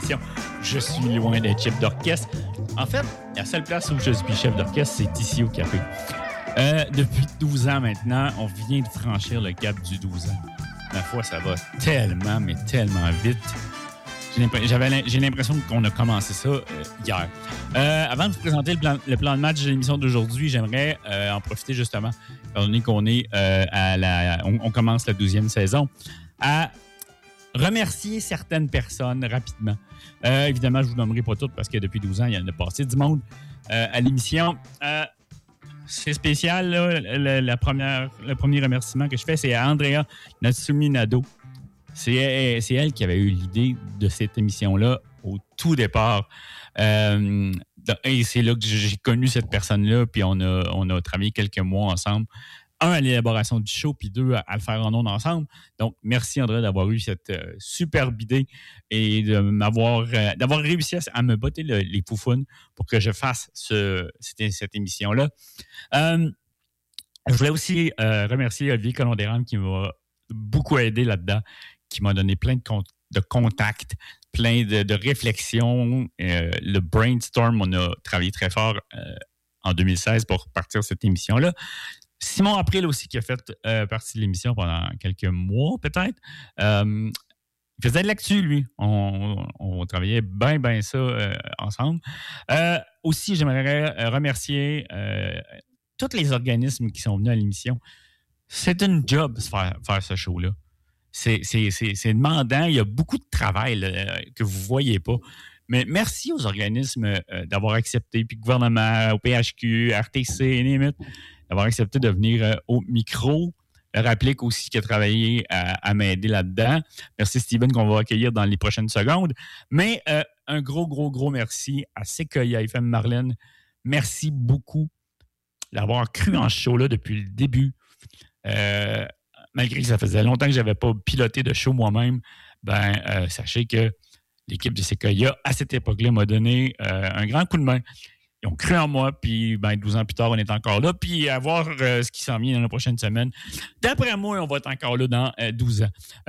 l'émission Je suis loin d'être chef d'orchestre. En fait, la seule place où je suis chef d'orchestre, c'est ici au café. Depuis 12 ans maintenant, on vient de franchir le cap du 12 ans. Ma foi, ça va tellement, mais tellement vite. J'ai l'impression qu'on a commencé ça hier. Avant de vous présenter le plan de match de l'émission d'aujourd'hui, j'aimerais en profiter justement, étant donné qu'on est on commence la 12e saison, à remercier certaines personnes rapidement. Évidemment, je ne vous nommerai pas toutes parce que depuis 12 ans, il y en a passé du monde à l'émission. C'est spécial, là, le premier remerciement que je fais, c'est à Andrea Natsumi Nado. C'est elle qui avait eu l'idée de cette émission-là au tout départ. Et c'est là que j'ai connu cette personne-là, puis on a travaillé quelques mois ensemble. Un, à l'élaboration du show, puis deux, à le faire en ondes ensemble. Donc, merci, André, d'avoir eu cette superbe idée et d'avoir réussi à me botter les poufounes pour que je fasse cette émission-là. Je voulais aussi remercier Olivier Colondéran qui m'a beaucoup aidé là-dedans, qui m'a donné plein de contacts, plein de réflexions. Le brainstorm, on a travaillé très fort en 2016 pour partir cette émission-là. Simon April aussi, qui a fait partie de l'émission pendant quelques mois, peut-être. Il faisait de l'actu, lui. On travaillait bien ça ensemble. Aussi, j'aimerais remercier tous les organismes qui sont venus à l'émission. C'est une job faire ce show-là. C'est demandant. Il y a beaucoup de travail là, que vous ne voyez pas. Mais merci aux organismes d'avoir accepté, puis le gouvernement, au PHQ, RTC, NIMIT, d'avoir accepté de venir au micro. Rapplique aussi qui a travaillé à m'aider là-dedans. Merci Steven qu'on va accueillir dans les prochaines secondes. Mais un gros merci à Sequoia FM Marlène. Merci beaucoup d'avoir cru en ce show-là depuis le début. Malgré que ça faisait longtemps que je n'avais pas piloté de show moi-même, sachez que l'équipe de Sequoia, à cette époque-là, m'a donné un grand coup de main. Ils ont cru en moi, puis 12 ans plus tard, on est encore là. Puis à voir ce qui s'en vient dans la prochaine semaine. D'après moi, on va être encore là dans 12 ans.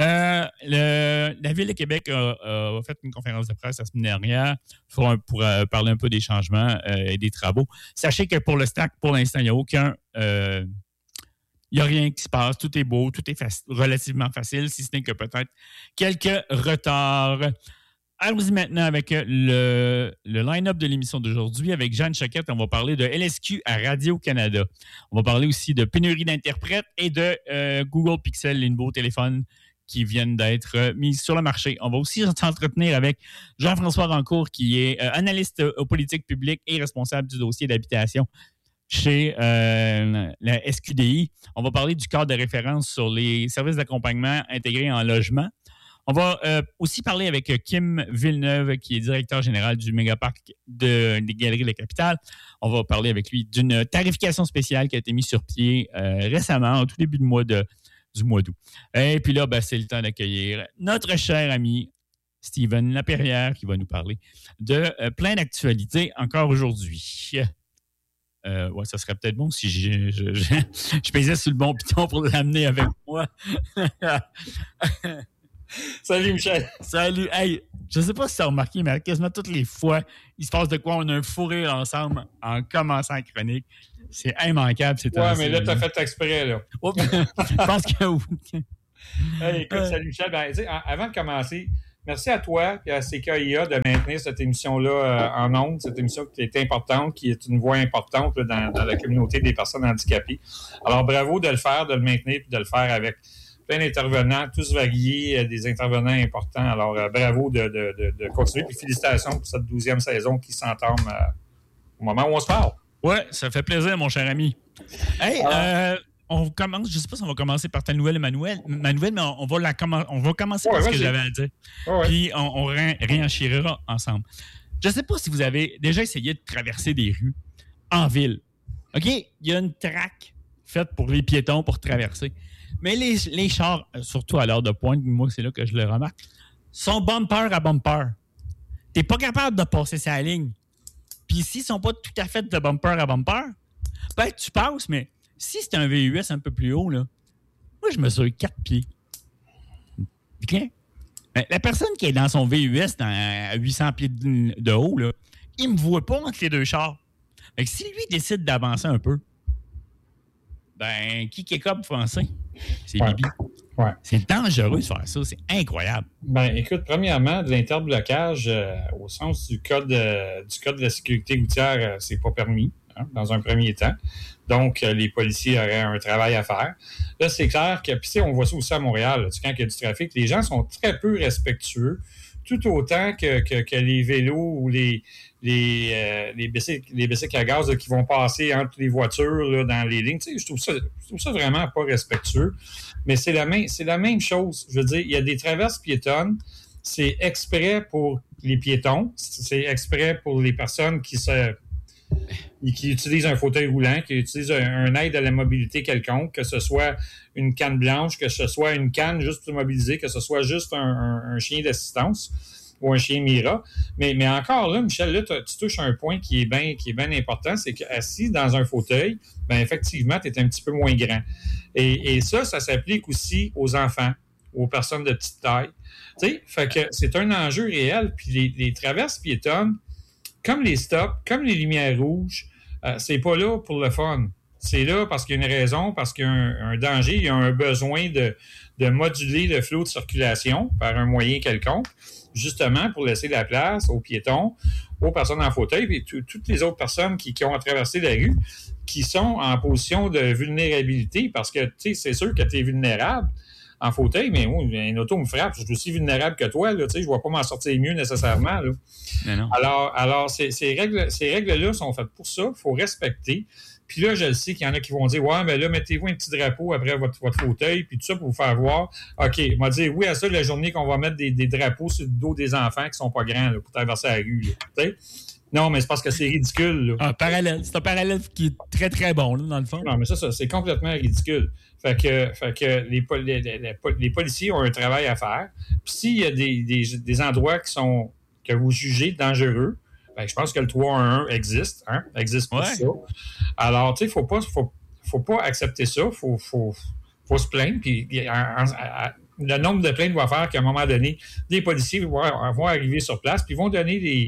La Ville de Québec a fait une conférence de presse la semaine dernière pour parler un peu des changements et des travaux. Sachez que pour le STAC, pour l'instant, il n'y a aucun... il n'y a rien qui se passe. Tout est beau, tout est relativement facile, si ce n'est que peut-être quelques retards. Allons-y maintenant avec le line-up de l'émission d'aujourd'hui. Avec Jeanne Choquette, on va parler de LSQ à Radio-Canada. On va parler aussi de pénurie d'interprètes et de Google Pixel, les nouveaux téléphones qui viennent d'être mis sur le marché. On va aussi s'entretenir avec Jean-François Rancourt, qui est analyste aux politiques publiques et responsable du dossier d'habitation chez la SQDI. On va parler du cadre de référence sur les services d'accompagnement intégrés en logement. On va aussi parler avec Kim Villeneuve, qui est directeur général du mégaparc des Galeries de la Capitale. On va parler avec lui d'une tarification spéciale qui a été mise sur pied récemment, au tout début du mois d'août. Et puis là, c'est le temps d'accueillir notre cher ami Steven Laperrière, qui va nous parler de plein d'actualités encore aujourd'hui. Ça serait peut-être bon si je pesais sur le bon piton pour l'amener avec moi. Salut Michel. Salut. Hey, je sais pas si tu as remarqué, mais quasiment toutes les fois, il se passe de quoi? On a un fou rire ensemble en commençant la chronique. C'est immanquable. Ouais, mais là, tu as fait exprès, là. Je pense que oui. Hey, écoute, salut Michel. Avant de commencer, merci à toi et à CKIA de maintenir cette émission-là en ondes, cette émission qui est importante, qui est une voix importante là, dans la communauté des personnes handicapées. Alors, bravo de le faire, de le maintenir et de le faire avec plein d'intervenants, tous variés, des intervenants importants. Alors, bravo de continuer. Puis félicitations pour cette 12e saison qui s'entame au moment où on se parle. Oui, ça fait plaisir, mon cher ami. Hey, on commence, je ne sais pas si on va commencer par ta nouvelle, Manuel, mais on va commencer par ce que j'avais à dire. Puis on réenchirera ensemble. Je ne sais pas si vous avez déjà essayé de traverser des rues en ville. OK? Il y a une traque faite pour les piétons pour traverser. Mais les chars, surtout à l'heure de pointe, moi, c'est là que je le remarque, sont bumper à bumper. Tu n'es pas capable de passer sa ligne. Puis s'ils ne sont pas tout à fait de bumper à bumper, tu passes, mais si c'est un VUS un peu plus haut, là, moi, je mesure 4 pieds. OK? Mais la personne qui est dans son VUS à 800 pieds de haut, là, il me voit pas entre les deux chars. Fait que si lui décide d'avancer un peu, ben, qui est comme français? C'est Bibi. Ouais. C'est dangereux de faire ça. C'est incroyable. Ben, écoute, premièrement, de l'interblocage, au sens du code de la sécurité routière, c'est pas permis, dans un premier temps. Donc, les policiers auraient un travail à faire. Là, c'est clair que, puis on voit ça aussi à Montréal, là, quand il y a du trafic, les gens sont très peu respectueux, tout autant que les vélos ou les bicycles à gaz là, qui vont passer entre les voitures là, dans les lignes. Tu sais, je trouve ça vraiment pas respectueux. Mais c'est la même chose. Je veux dire, il y a des traverses piétonnes. C'est exprès pour les piétons. C'est exprès pour les personnes qui utilisent un fauteuil roulant, qui utilisent un aide à la mobilité quelconque, que ce soit une canne blanche, que ce soit une canne juste pour mobiliser, que ce soit juste un chien d'assistance ou un chien Mira. Mais encore là, Michel, là, tu touches un point qui est bien important, c'est qu'assis dans un fauteuil, ben effectivement, tu es un petit peu moins grand. Et ça s'applique aussi aux enfants, aux personnes de petite taille. Tu sais, fait que c'est un enjeu réel. Puis les traverses piétonnes, comme les stops, comme les lumières rouges, c'est pas là pour le fun. C'est là parce qu'il y a une raison, parce qu'il y a un danger, il y a un besoin de moduler le flot de circulation par un moyen quelconque, justement pour laisser la place aux piétons, aux personnes en fauteuil, et toutes les autres personnes qui ont à traverser la rue, qui sont en position de vulnérabilité, parce que, tu sais, c'est sûr que tu es vulnérable en fauteuil, mais une auto me frappe, je suis aussi vulnérable que toi, là, tu sais, je ne vais pas m'en sortir mieux nécessairement, là. Mais non. Alors ces règles-là sont faites pour ça, il faut respecter. Puis là, je le sais qu'il y en a qui vont dire « Ouais, mais là, mettez-vous un petit drapeau après votre fauteuil, puis tout ça pour vous faire voir. » OK, on va dire oui à ça la journée qu'on va mettre des drapeaux sur le dos des enfants qui sont pas grands là, pour traverser la rue. Là, non, mais c'est parce que c'est ridicule. Là. C'est un parallèle qui est très, très bon, là, dans le fond. Non, mais ça, c'est complètement ridicule. Fait que les policiers ont un travail à faire. Puis s'il y a des endroits que vous jugez dangereux, ben, je pense que le 3-1-1 existe pour ça. Alors, tu sais, faut pas accepter ça. Faut se plaindre. Puis le nombre de plaintes va faire qu'à un moment donné, des policiers vont arriver sur place puis vont donner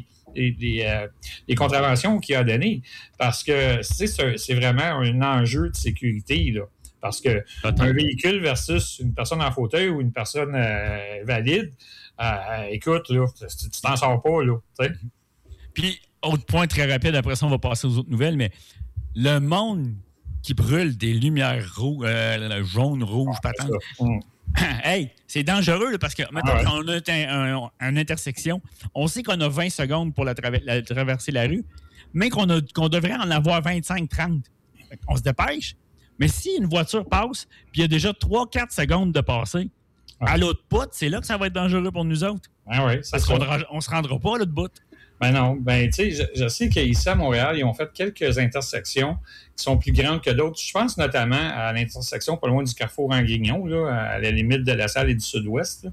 les contraventions qu'il y a données. Parce que c'est vraiment un enjeu de sécurité, là. Parce que un véhicule versus une personne en fauteuil ou une personne valide, écoute, là, tu t'en sors pas, là. T'sais. Puis, autre point très rapide, après ça, on va passer aux autres nouvelles, mais le monde qui brûle des lumières jaunes, rouges, patentes. Hey, c'est dangereux là, parce que maintenant qu'on a une intersection, on sait qu'on a 20 secondes pour traverser la rue, mais qu'on devrait en avoir 25-30. On se dépêche. Mais si une voiture passe, puis il y a déjà 3-4 secondes de passer, à l'autre bout, c'est là que ça va être dangereux pour nous autres. Parce qu'on ne se rendra pas à l'autre bout. Ben non, tu sais, je sais qu'ici à Montréal, ils ont fait quelques intersections qui sont plus grandes que d'autres. Je pense notamment à l'intersection pas loin du carrefour Anguignon, là, à la limite de la Salle et du Sud-Ouest,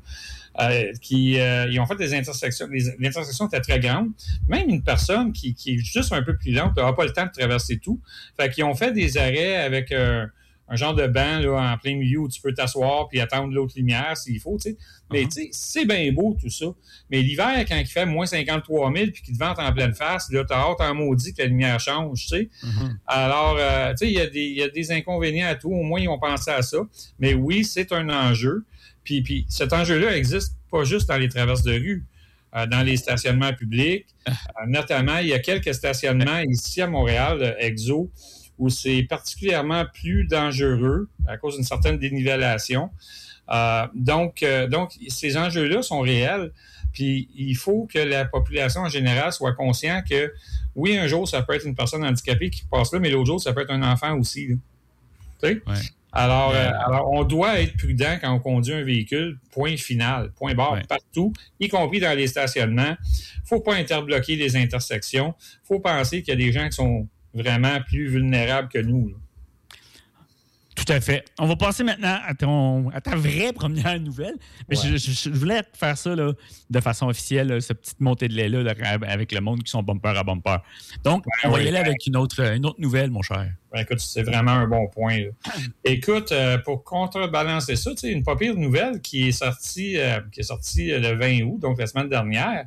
ils ont fait des intersections. L'intersection était très grande. Même une personne qui est juste un peu plus lente n'aura pas le temps de traverser tout. Fait qu'ils ont fait des arrêts avec un genre de banc là, en plein milieu où tu peux t'asseoir puis attendre l'autre lumière s'il faut, tu sais. Mais tu sais, c'est bien beau tout ça. Mais l'hiver, quand il fait moins 53 000 puis qu'il te vente en pleine face, là, t'as hâte en maudit que la lumière change, tu sais. Alors, tu sais, il y a des inconvénients à tout. Au moins, ils ont pensé à ça. Mais oui, c'est un enjeu. Puis cet enjeu-là existe pas juste dans les traverses de rue. Dans les stationnements publics. Notamment, il y a quelques stationnements ici à Montréal, Exo, où c'est particulièrement plus dangereux à cause d'une certaine dénivellation. Donc, ces enjeux-là sont réels. Puis, il faut que la population en général soit consciente que, oui, un jour, ça peut être une personne handicapée qui passe là, mais l'autre jour, ça peut être un enfant aussi. Tu sais? Ouais. Alors, on doit être prudent quand on conduit un véhicule, point final, point barre, partout, y compris dans les stationnements. Il ne faut pas interbloquer les intersections. Il faut penser qu'il y a des gens qui sont vraiment plus vulnérables que nous. Là. Tout à fait. On va passer maintenant à ta vraie première nouvelle. Mais je voulais faire ça là, de façon officielle, là, cette petite montée de lait-là là, avec le monde qui sont bumper à bumper. Donc, on va y aller avec une autre nouvelle, mon cher. Écoute, c'est vraiment un bon point. Là. Écoute, pour contrebalancer ça, une pas pire nouvelle qui est sortie le 20 août, donc la semaine dernière.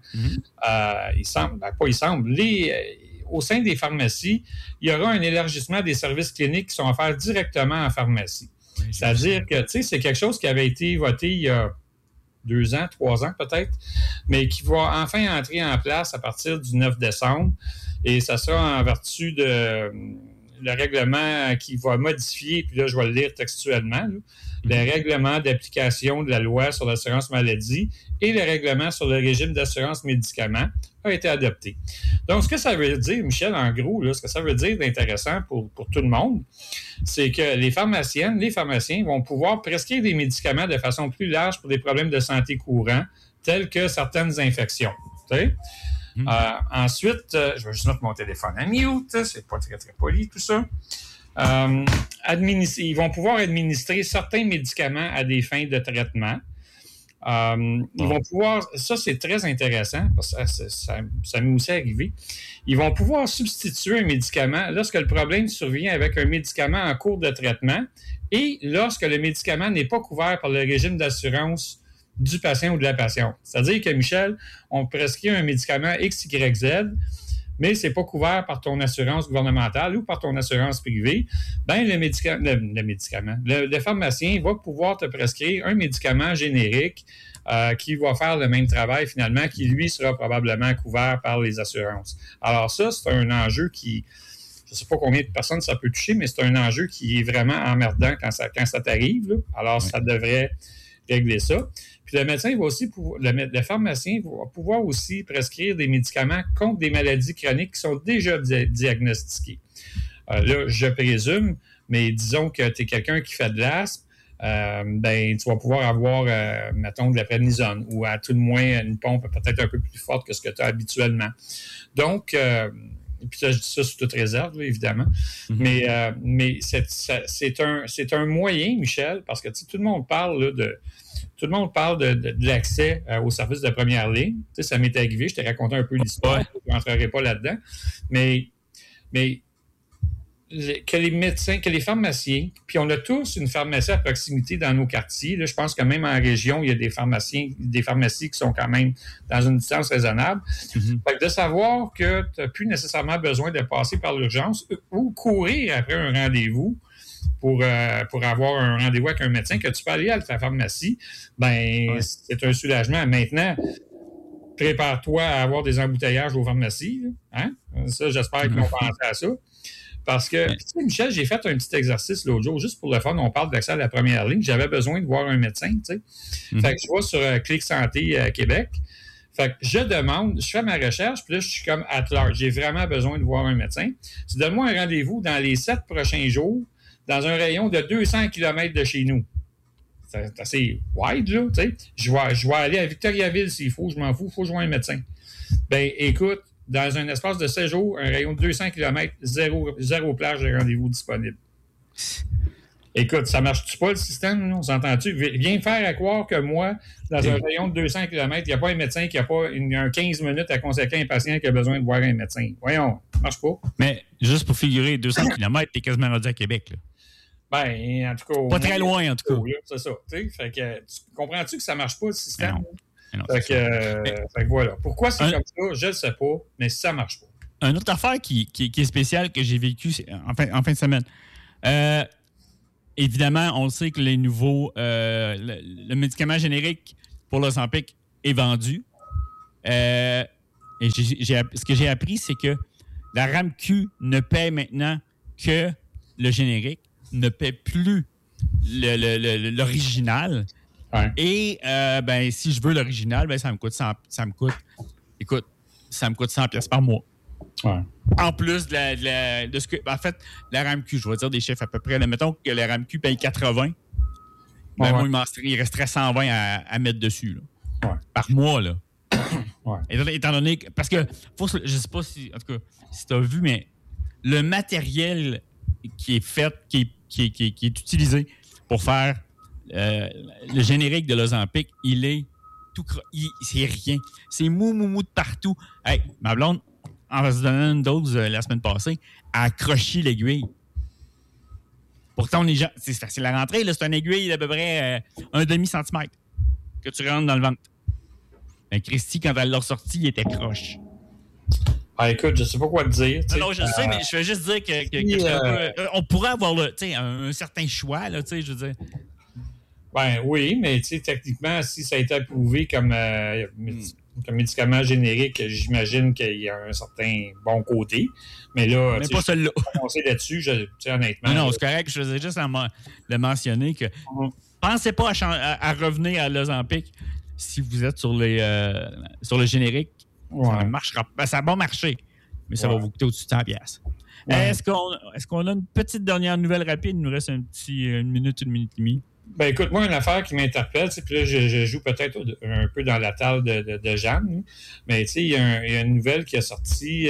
Au sein des pharmacies, il y aura un élargissement des services cliniques qui sont offerts directement en pharmacie. Oui, c'est-à-dire que, c'est quelque chose qui avait été voté il y a 2 ans, 3 ans peut-être, mais qui va enfin entrer en place à partir du 9 décembre. Et ça sera en vertu de le règlement qui va modifier, puis là, je vais le lire textuellement, le règlement d'application de la loi sur l'assurance maladie et le règlement sur le régime d'assurance médicaments a été adopté. Donc, ce que ça veut dire, Michel, en gros, là, ce que ça veut dire d'intéressant pour tout le monde, c'est que les pharmaciens vont pouvoir prescrire des médicaments de façon plus large pour des problèmes de santé courants, tels que certaines infections. Tu sais? Ensuite, je vais juste mettre mon téléphone à mute, c'est pas très, très poli tout ça. Ils vont pouvoir administrer certains médicaments à des fins de traitement. Ils vont pouvoir, ça c'est très intéressant, parce que ça m'est aussi arrivé, ils vont pouvoir substituer un médicament lorsque le problème survient avec un médicament en cours de traitement et lorsque le médicament n'est pas couvert par le régime d'assurance du patient ou de la patiente. C'est-à-dire que, Michel, on prescrit un médicament XYZ, mais ce n'est pas couvert par ton assurance gouvernementale ou par ton assurance privée, bien, le pharmacien va pouvoir te prescrire un médicament générique qui va faire le même travail, finalement, qui, lui, sera probablement couvert par les assurances. Alors ça, c'est un enjeu qui... Je ne sais pas combien de personnes ça peut toucher, mais c'est un enjeu qui est vraiment emmerdant quand ça t'arrive. Là. Alors, ça devrait régler ça. Puis le médecin va aussi le pharmacien va pouvoir aussi prescrire des médicaments contre des maladies chroniques qui sont déjà diagnostiquées. Là, je présume, mais disons que tu es quelqu'un qui fait de l'asthme, tu vas pouvoir avoir, mettons, de la prednisone ou à tout le moins une pompe peut-être un peu plus forte que ce que tu as habituellement. Donc, puis ça, je dis ça sous toute réserve, là, évidemment. Mm-hmm. Mais c'est un moyen, Michel, parce que tout le monde parle là, de l'accès aux services de première ligne. Tu sais, ça m'est arrivé, je t'ai raconté un peu l'histoire, je n'entrerai pas là-dedans. Mais que les médecins, que les pharmaciens, puis on a tous une pharmacie à proximité dans nos quartiers. Là, je pense que même en région, il y a des pharmacies qui sont quand même dans une distance raisonnable. Mm-hmm. Fait que de savoir que tu n'as plus nécessairement besoin de passer par l'urgence ou courir après un rendez-vous pour avoir un rendez-vous avec un médecin, que tu peux aller à ta pharmacie, c'est un soulagement. Maintenant, prépare-toi à avoir des embouteillages aux pharmacies. Hein? Ça, j'espère qu'ils vont penser à ça. Parce que, tu sais, Michel, j'ai fait un petit exercice l'autre jour, juste pour le fun, on parle d'accès à la première ligne. J'avais besoin de voir un médecin, tu sais. Mm-hmm. Fait que je vais sur Clic Santé Québec. Fait que je fais ma recherche, puis là, je suis comme at large. J'ai vraiment besoin de voir un médecin. Tu donnes-moi un rendez-vous dans les 7 prochains jours, dans un rayon de 200 km de chez nous. C'est assez wide, là, tu sais. Je vais aller à Victoriaville s'il faut, je m'en fous, il faut que je voie un médecin. Ben, écoute, dans un espace de 16 jours, un rayon de 200 km, zéro plage de rendez-vous disponible. Écoute, ça marche-tu pas le système? On s'entend-tu? Viens me faire à croire que moi, dans un rayon de 200 km, il n'y a pas un médecin qui n'a pas un 15 minutes à consacrer à un patient qui a besoin de voir un médecin. Voyons, ça marche pas. Mais juste pour figurer, 200 km, t'es quasiment rendu à Québec, là. Ben, en tout cas... Pas très loin, en tout cas. Là, c'est ça. Fait que, comprends-tu que ça marche pas, le système? Non, fait que voilà. Pourquoi c'est comme ça, je ne sais pas, mais ça ne marche pas. Une autre affaire qui est spéciale que j'ai vécue en fin de semaine. Évidemment, on sait que les nouveaux... le médicament générique pour l'Ozempic est vendu. Et ce que j'ai appris, c'est que la RAMQ ne paie maintenant que le générique, ne paie plus l'original. Ouais. Et si je veux l'original, ça me coûte 100 $100 par mois. Ouais. En plus de ce que... En fait, la RAMQ, je vais dire des chiffres à peu près. Là, mettons que la RAMQ paye 80. Moi, il resterait 120 à mettre dessus. Là, par mois. Là. Ouais. Étant donné que... Parce que, je ne sais pas si... En tout cas, si tu as vu, mais le matériel qui est fait, qui est qui est utilisé pour faire le générique de l'Ozempic, il est c'est rien. C'est mou de partout. Hey, ma blonde, en se donnant une dose la semaine passée, a accroché l'aiguille. Pourtant, c'est facile à rentrer. Là, c'est une aiguille d'à peu près un demi-centimètre que tu rentres dans le ventre. Ben, Christy, quand elle l'a ressorti, il était croche. Ah, écoute, je sais pas quoi te dire. Non, je sais, mais je vais juste dire que on pourrait avoir un certain choix, là, je veux dire. Ben oui, mais techniquement, si ça a été approuvé comme médicament générique, j'imagine qu'il y a un certain bon côté. Mais là, mais pas celui-là. On sait là-dessus, honnêtement. Non, c'est correct. Je faisais juste le mentionner que pensez pas à revenir à l'Ozempic si vous êtes sur le générique. Ouais. Ça marchera. Ben, ça va marcher, mais ça va vous coûter au-dessus de 100$. Ouais. Est-ce qu'on a une petite dernière nouvelle rapide? Il nous reste une minute et demie. Ben écoute, moi, une affaire qui m'interpelle, puis là, je joue peut-être un peu dans la table de Jeanne, mais il y a une nouvelle qui est sortie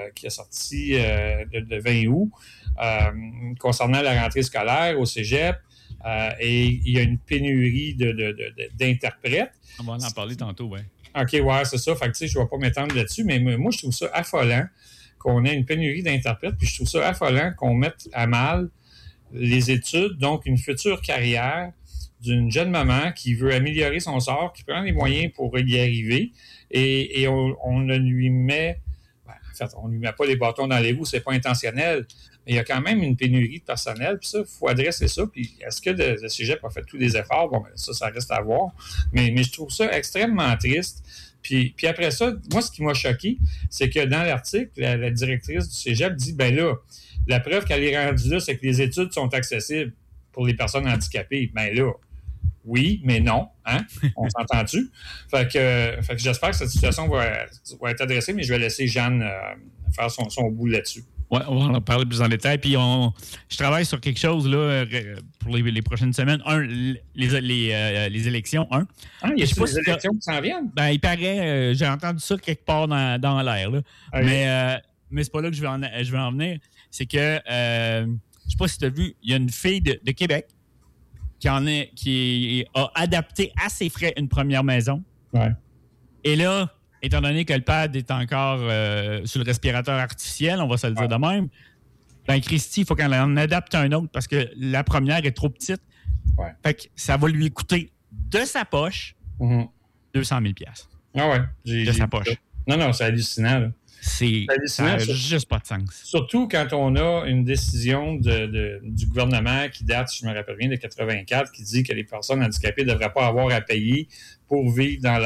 le 20 août concernant la rentrée scolaire au cégep, et il y a une pénurie d'interprètes. On va en parler tantôt, oui. OK, ouais, c'est ça. Fait que je ne vais pas m'étendre là-dessus, mais moi, je trouve ça affolant qu'on ait une pénurie d'interprètes, puis je trouve ça affolant qu'on mette à mal les études, donc une future carrière d'une jeune maman qui veut améliorer son sort, qui prend les moyens pour y arriver, et on ne lui met... En fait, on ne lui met pas les bâtons dans les roues, c'est pas intentionnel, mais il y a quand même une pénurie de personnel, puis ça, il faut adresser ça, puis est-ce que le cégep a fait tous les efforts? Bon, ça reste à voir, mais je trouve ça extrêmement triste. Puis après ça, moi, ce qui m'a choqué, c'est que dans l'article, la directrice du cégep dit, ben là, la preuve qu'elle est rendue là, c'est que les études sont accessibles pour les personnes handicapées. Ben là, oui, mais non. Hein? On s'entend-tu? Fait que j'espère que cette situation va être adressée, mais je vais laisser Jeanne faire son bout là-dessus. Oui, on va en parler plus en détail. Puis je travaille sur quelque chose là, pour les prochaines semaines. Les élections. Ah, il y a des élections qui s'en viennent? Ben, il paraît, j'ai entendu ça quelque part dans l'air. Là. Okay. Mais c'est pas là que je vais en venir. C'est que, je sais pas si tu as vu, il y a une fille de Québec qui a adapté à ses frais une première maison. Ouais. Et là, étant donné que le pad est encore sur le respirateur artificiel, on va se le dire de même, ben Christy, il faut qu'elle en adapte un autre parce que la première est trop petite. Ouais. Fait que ça va lui coûter de sa poche 200 000 $. Ah ouais. De sa poche. Non, c'est hallucinant, là. Ça n'a juste pas de sens. Surtout quand on a une décision du gouvernement qui date, si je me rappelle bien, de 84, qui dit que les personnes handicapées ne devraient pas avoir à payer pour vivre dans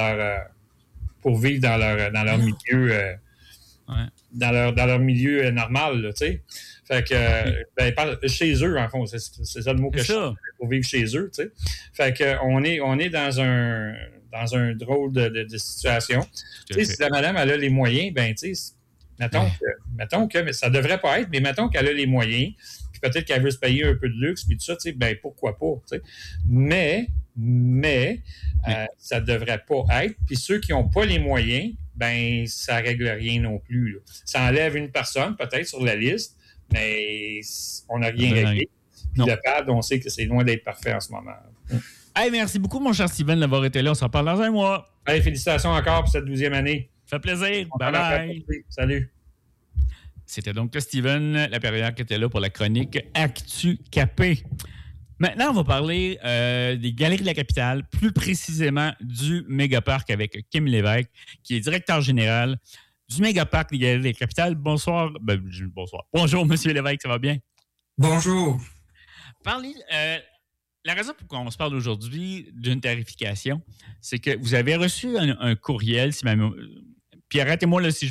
leur milieu dans leur milieu normal, là, tu sais. Fait que chez eux, en fond, c'est ça le mot que je cherche, pour vivre chez eux, tu sais. Fait que on est dans un drôle de situation. Tu sais, si la madame elle a les moyens, ben tu sais, mettons que mais ça devrait pas être, mais mettons qu'elle a les moyens, puis peut-être qu'elle veut se payer un peu de luxe, puis tout ça, tu sais, ben pourquoi pas, tu sais. Mais ça devrait pas être. Puis ceux qui n'ont pas les moyens, ben ça règle rien non plus, là. Ça enlève une personne peut-être sur la liste, mais on n'a rien réglé. Puis le pad, on sait que c'est loin d'être parfait en ce moment. Hey, merci beaucoup, mon cher Steven, d'avoir été là. On s'en parle dans un mois. Hey, félicitations encore pour cette 12e année. Ça fait plaisir. Bye-bye. Salut. C'était donc Steven Laperrière qui était là pour la chronique Actu Capé. Maintenant, on va parler des Galeries de la Capitale, plus précisément du Mégaparc avec Kim Lévesque, qui est directeur général du Mégaparc des Galeries de la Capitale. Bonsoir. Bonsoir. Bonjour, M. Lévesque, ça va bien? Bonjour. La raison pour laquelle on se parle aujourd'hui d'une tarification, c'est que vous avez reçu un courriel, puis arrêtez-moi là, si